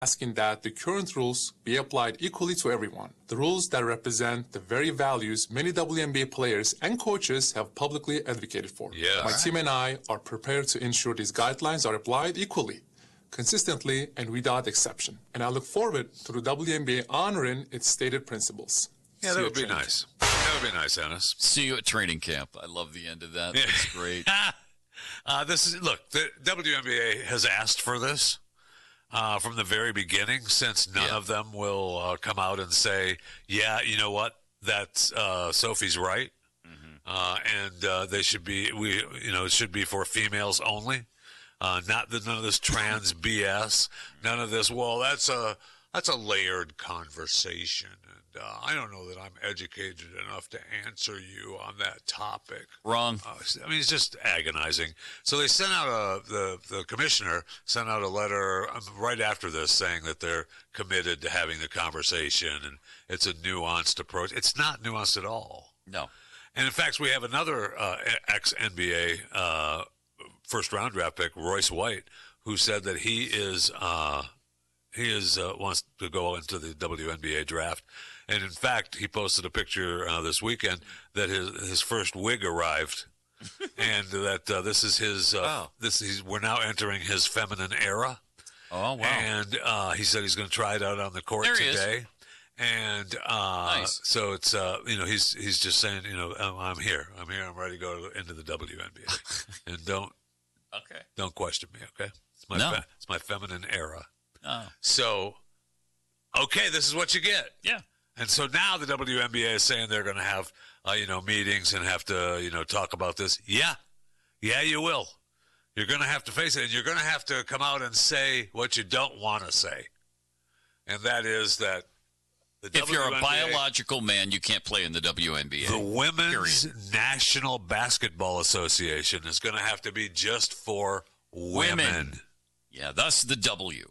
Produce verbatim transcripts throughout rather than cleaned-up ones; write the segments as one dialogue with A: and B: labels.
A: asking that the current rules be applied equally to everyone. The rules that represent the very values many W N B A players and coaches have publicly advocated for.
B: Yeah.
A: My team and I are prepared to ensure these guidelines are applied equally, consistently, and without exception. And I look forward to the W N B A honoring its stated principles.
B: Yeah, that would be nice. That would be nice, Ennis.
C: See you at training camp. I love the end of that. That's great.
B: uh, this is look. The W N B A has asked for this uh, from the very beginning, since none
C: Yeah.
B: of them will uh, come out and say, "Yeah, you know what? That's uh, Sophie's right," mm-hmm. uh, and uh, they should be. We, you know, it should be for females only. Uh, not the, none of this trans B S. None of this. Well, that's a that's a layered conversation. Uh, I don't know that I'm educated enough to answer you on that topic.
C: Wrong.
B: Uh, I mean, it's just agonizing. So they sent out a the the commissioner sent out a letter um, right after this saying that they're committed to having the conversation and it's a nuanced approach. It's not nuanced at all.
C: No.
B: And in fact, we have another uh, ex N B A uh, first round draft pick, Royce White, who said that he is uh, he is uh, wants to go into the W N B A draft. And in fact, he posted a picture uh, this weekend that his his first wig arrived, and that uh, this is his. Uh,
C: wow.
B: This he's, we're now entering his feminine era.
C: Oh wow!
B: And uh, he said he's going to try it out on the court
C: there he
B: today.
C: Is.
B: And uh,
C: nice.
B: So it's uh, you know he's he's just saying you know I'm, I'm here I'm here I'm ready to go into the W N B A and don't
C: okay
B: don't question me, okay? It's my
C: no.
B: fe- it's my feminine era.
C: Oh.
B: So okay, this is what you get.
C: Yeah.
B: And so now the W N B A is saying they're going to have, uh, you know, meetings and have to, you know, talk about this. Yeah. Yeah, you will. You're going to have to face it. And you're going to have to come out and say what you don't want to say. And that is that the
C: if
B: W N B A,
C: you're a biological man, you can't play in the W N B A.
B: The Women's
C: period.
B: National Basketball Association is going to have to be just for women.
C: women. Yeah, that's the W.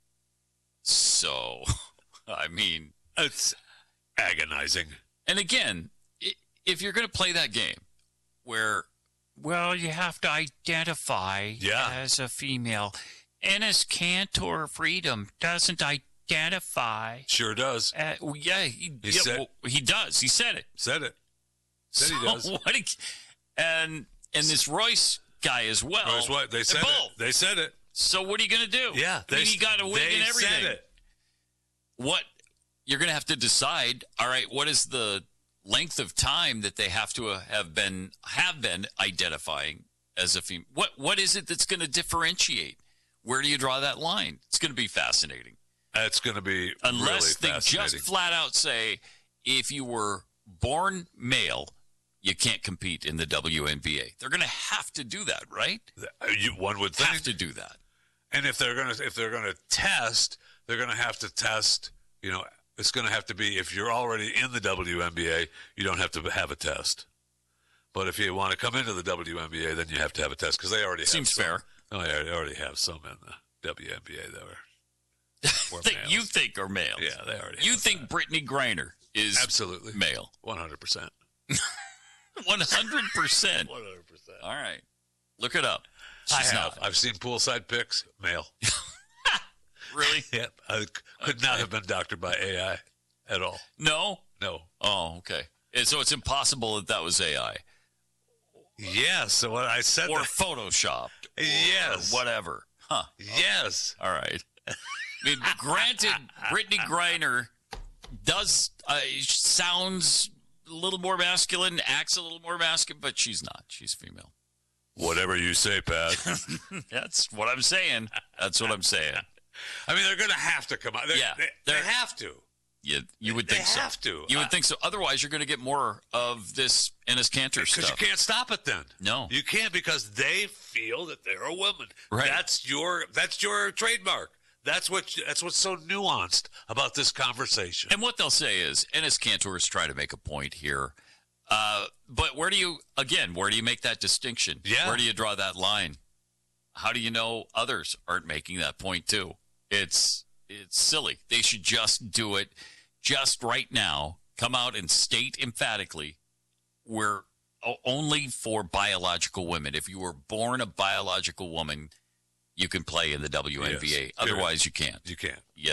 C: So, I mean.
B: It's agonizing.
C: And again, if you're going to play that game where, well, you have to identify
B: yeah.
C: as a female, Enes Kanter Freedom doesn't identify.
B: Sure does.
C: Uh, well, yeah, he,
B: he,
C: yeah
B: said,
C: well, he does. He said it.
B: Said it. Said
C: so
B: he does.
C: What he, and and this Royce guy as well.
B: Royce what? They said
C: both.
B: it. They said it.
C: So what are you going to do?
B: Yeah.
C: I mean, he got a wig
B: they
C: and everything.
B: Said it.
C: What? You're going to have to decide, all right, what is the length of time that they have to have been have been identifying as a female? What What is it that's going to differentiate? Where do you draw that line? It's going to be fascinating.
B: That's going to be
C: Unless
B: really
C: they just flat out say, if you were born male, you can't compete in the W N B A. They're going to have to do that, right?
B: You, one would think.
C: Have to do that.
B: And if they're going to if they're going to test, they're going to have to test, you know, it's going to have to be, if you're already in the W N B A, you don't have to have a test. But if you want to come into the W N B A, then you have to have a test because they already have
C: Seems
B: some.
C: fair.
B: Oh, yeah, they already have some in the W N B A that were, were
C: that
B: males.
C: you think are males.
B: Yeah, they already
C: You
B: have
C: think
B: that.
C: Brittany Griner is
B: absolutely
C: male.
B: one hundred percent.
C: one hundred percent.
B: one hundred percent.
C: All right. Look it up.
B: I
C: She's
B: have.
C: not.
B: I've seen poolside pics, male.
C: Really?
B: Yep. I could
C: Okay.
B: not have been doctored by A I at all.
C: No?
B: No.
C: Oh, okay. And so it's impossible that that was A I.
B: Yes. So what I said.
C: Or
B: that,
C: photoshopped. Or
B: yes.
C: whatever. Huh.
B: Yes.
C: All right. I mean, granted, Brittany Griner does, uh, sounds a little more masculine, acts a little more masculine, but she's not. She's female.
B: Whatever you say, Pat.
C: That's what I'm saying. That's what I'm saying.
B: I mean, they're going to have to come out. They're,
C: Yeah,
B: they, they have to.
C: You, you would
B: They
C: think so.
B: have to.
C: You would
B: Uh,
C: think so. Otherwise, you're going to get more of this Enes Kanter
B: Because
C: stuff.
B: you can't stop it then.
C: No.
B: You can't because they feel that they're a woman.
C: Right.
B: That's your that's your trademark. That's what that's what's so nuanced about this conversation.
C: And what they'll say is, Enes Kanter is trying to make a point here. Uh, but where do you, again, where do you make that distinction?
B: Yeah.
C: Where do you draw that line? How do you know others aren't making that point too? It's it's silly. They should just do it just right now. Come out and state emphatically, we're o- only for biological women. If you were born a biological woman, you can play in the W N B A.
B: Yes.
C: Otherwise, you can't.
B: You can't.
C: Yes.